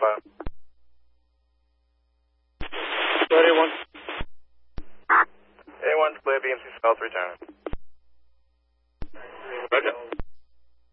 5. 81. 81, clear BMC South, return. Roger.